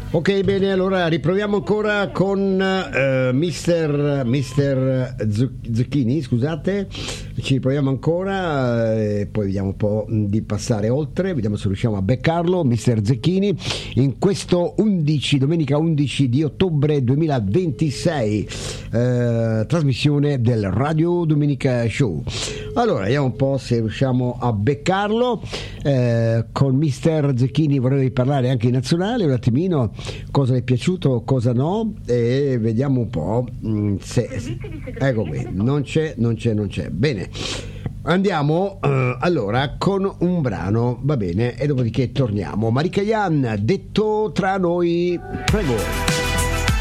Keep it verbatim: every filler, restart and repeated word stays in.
Ok, bene, allora riproviamo ancora con uh, mister mister Zecchini, scusate, ci riproviamo ancora e poi vediamo un po' di passare oltre, vediamo se riusciamo a beccarlo, mister Zecchini, in questo undici, domenica undici di ottobre duemilaventisei, uh, trasmissione del Radio Domenica Show. Allora, vediamo un po' se riusciamo a beccarlo. Uh, con mister Zecchini vorrei parlare anche in nazionale un attimino, cosa le è piaciuto, cosa no, e vediamo un po' mh, se ecco qui, non c'è, non c'è, non c'è. Bene, andiamo uh, allora con un brano, va bene, e dopodiché torniamo. Marika Yan, detto tra noi, prego.